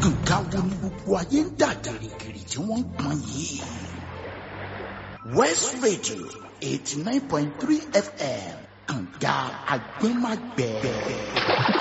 nǹkan wo ni gbogbo ayé ń dà gìrìgìrì tí wọ́n ń pọn yìí. West Radio 89.3 FM kànga agbẹ́magbẹ́.